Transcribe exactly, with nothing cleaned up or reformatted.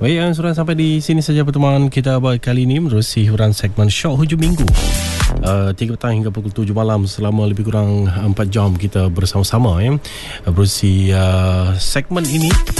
Baik, yang sudah sampai di sini saja pertemuan kita kali ini menerusi hiburan segmen Shock Hujung Minggu. Uh, tiga petang hingga pukul tujuh malam selama lebih kurang empat jam kita bersama-sama ya. Berusi uh, segmen ini